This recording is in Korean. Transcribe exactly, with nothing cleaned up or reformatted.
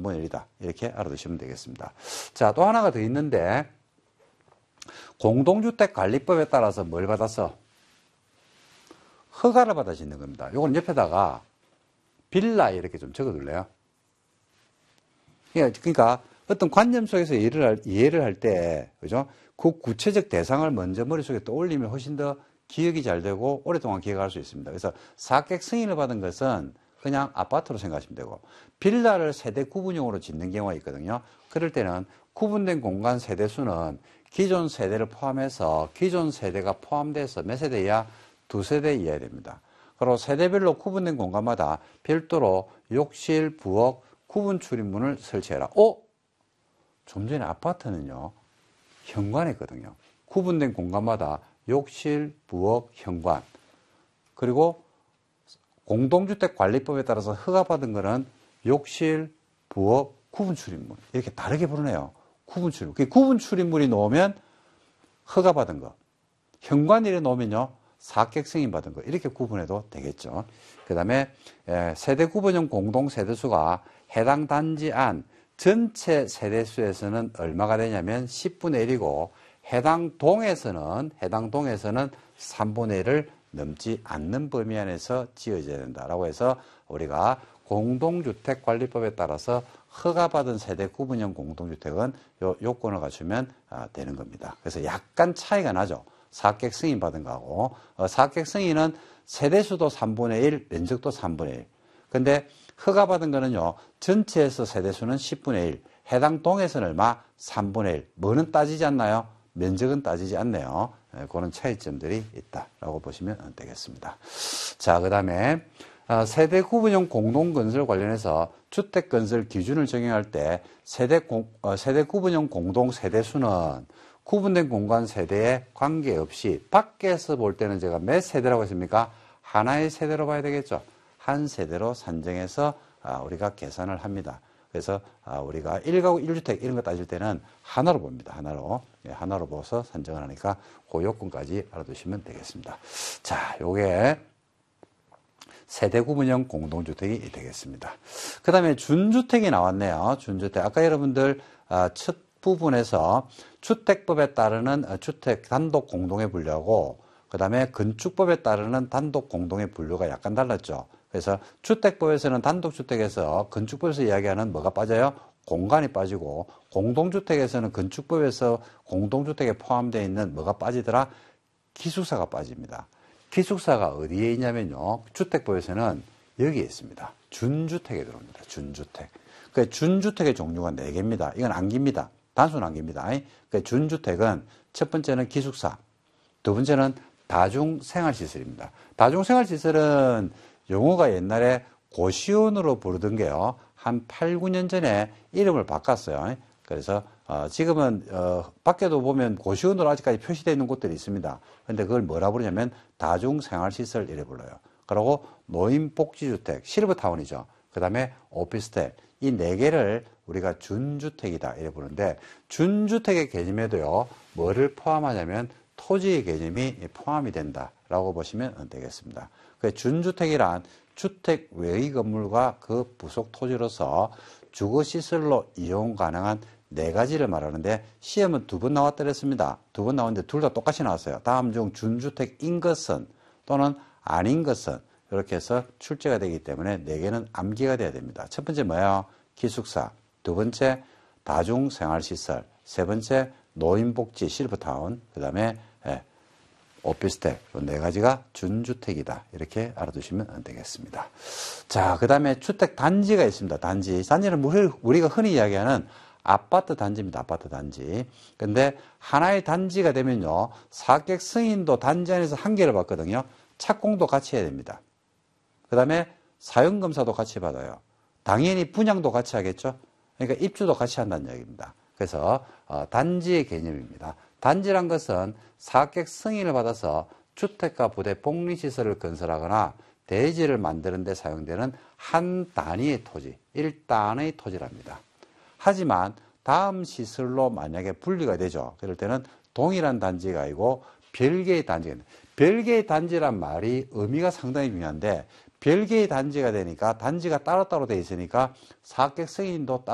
삼분의 일이다. 이렇게 알아두시면 되겠습니다. 자, 또 하나가 더 있는데 공동주택관리법에 따라서 뭘 받아서? 허가를 받아 짓는 겁니다. 요건 옆에다가 빌라 이렇게 좀 적어둘래요? 그러니까 어떤 관념 속에서 이해를 할, 이해를 할 때, 그죠? 그 구체적 대상을 먼저 머릿속에 떠올리면 훨씬 더 기억이 잘 되고 오랫동안 기억할 수 있습니다. 그래서 사객 승인을 받은 것은 그냥 아파트로 생각하시면 되고, 빌라를 세대 구분형으로 짓는 경우가 있거든요. 그럴 때는 구분된 공간 세대수는 기존 세대를 포함해서 기존 세대가 포함돼서 몇 세대야? 두 세대 이하야 됩니다. 그리고 세대별로 구분된 공간마다 별도로 욕실, 부엌, 구분 출입문을 설치해라. 어? 좀 전에 아파트는요, 현관했거든요. 구분된 공간마다 욕실, 부엌, 현관. 그리고 공동주택관리법에 따라서 허가받은 거는 욕실, 부엌, 구분 출입문. 이렇게 다르게 부르네요. 구분 출입문. 그 구분 출입문이 나오면 허가받은 거. 현관일에 놓으면요, 사객 승인 받은 거. 이렇게 구분해도 되겠죠. 그 다음에 세대 구분형 공동 세대수가 해당 단지 안 전체 세대수에서는 얼마가 되냐면 십분의 일이고, 해당 동에서는, 해당 동에서는 삼분의 일을 넘지 않는 범위 안에서 지어져야 된다라고 해서 우리가 공동주택관리법에 따라서 허가받은 세대 구분형 공동주택은 요 요건을 갖추면 되는 겁니다. 그래서 약간 차이가 나죠. 사객 승인 받은 거하고, 어, 사객 승인은 세대수도 삼분의 일, 면적도 삼분의 일. 근데 허가받은 거는요, 전체에서 세대수는 십분의 일, 해당 동에서는 얼마? 삼분의 일. 뭐는 따지지 않나요? 면적은 따지지 않네요. 네, 그런 차이점들이 있다라고 보시면 되겠습니다. 자, 그 다음에 세대 구분형 공동건설 관련해서 주택건설 기준을 적용할 때 세대, 공, 어, 세대 구분형 공동세대수는 구분된 공간 세대에 관계없이 밖에서 볼 때는 제가 몇 세대라고 했습니까? 하나의 세대로 봐야 되겠죠. 한 세대로 산정해서 우리가 계산을 합니다. 그래서 우리가 일 가구 일 주택 이런 거 따질 때는 하나로 봅니다. 하나로. 하나로 보서 산정을 하니까 그 요건까지 알아두시면 되겠습니다. 자, 요게 세대 구분형 공동주택이 되겠습니다. 그 다음에 준주택이 나왔네요. 준주택. 아까 여러분들 첫 부분에서 주택법에 따르는 주택 단독 공동의 분류하고, 그 다음에 건축법에 따르는 단독 공동의 분류가 약간 달랐죠. 그래서 주택법에서는 단독주택에서 건축법에서 이야기하는 뭐가 빠져요? 공간이 빠지고, 공동주택에서는 건축법에서 공동주택에 포함되어 있는 뭐가 빠지더라? 기숙사가 빠집니다. 기숙사가 어디에 있냐면요, 주택법에서는 여기에 있습니다. 준주택에 들어옵니다. 준주택. 그 준주택의 종류가 네 개입니다. 이건 암기입니다. 단순 암기입니다. 그 준주택은 첫 번째는 기숙사, 두 번째는 다중생활시설입니다. 다중생활시설은 용어가 옛날에 고시원으로 부르던 게요, 한 팔, 구 년 전에 이름을 바꿨어요. 그래서 어, 지금은 어, 밖에도 보면 고시원으로 아직까지 표시되어 있는 곳들이 있습니다. 그런데 그걸 뭐라 부르냐면 다중생활시설 이래 불러요. 그리고 노인복지주택, 실버타운이죠. 그 다음에 오피스텔, 이 네 개를 우리가 준주택이다 이래 부르는데, 준주택의 개념에도요, 뭐를 포함하냐면 토지의 개념이 포함이 된다라고 보시면 되겠습니다. 그 준주택이란 주택 외의 건물과 그 부속 토지로서 주거시설로 이용 가능한 네 가지를 말하는데, 시험은 두 번 나왔더랬습니다. 두 번 나왔는데 둘 다 똑같이 나왔어요. 다음 중 준주택인 것은 또는 아닌 것은, 이렇게 해서 출제가 되기 때문에 네 개는 암기가 돼야 됩니다. 첫 번째 뭐예요? 기숙사. 두 번째 다중생활시설. 세 번째 노인복지 실버타운. 그 다음에 예, 오피스텔. 네 가지가 준주택이다. 이렇게 알아두시면 되겠습니다. 자, 그 다음에 주택 단지가 있습니다. 단지. 단지는 우리가 흔히 이야기하는 아파트 단지입니다. 아파트 단지. 근데 하나의 단지가 되면요, 사객 승인도 단지 안에서 한 개를 받거든요. 착공도 같이 해야 됩니다. 그 다음에 사용검사도 같이 받아요. 당연히 분양도 같이 하겠죠. 그러니까 입주도 같이 한다는 얘기입니다. 그래서 어, 단지의 개념입니다. 단지란 것은 사객 승인을 받아서 주택과 부대 복리시설을 건설하거나 대지를 만드는 데 사용되는 한 단위의 토지, 일단의 토지랍니다. 하지만 다음 시설로 만약에 분리가 되죠. 그럴 때는 동일한 단지가 아니고 별개의 단지가 있는, 별개의 단지란 말이 의미가 상당히 중요한데, 별개의 단지가 되니까 단지가 따로따로 되어 있으니까 사객 승인도 따로